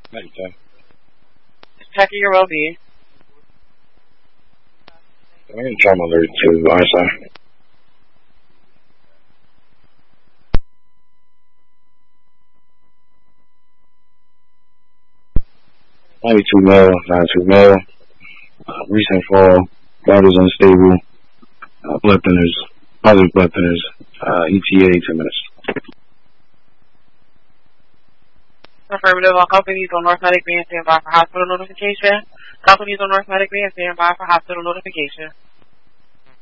Thank you. Checking your well-being. I'm going to try my alert to ISI. 92 mil, 92 mil. Recent fall. Vitals unstable. Blood thinners. Positive blood thinners. ETA 10 minutes. Affirmative. All companies on North Medic Band stand by for hospital notification. Companies on North Medic Band stand by for hospital notification.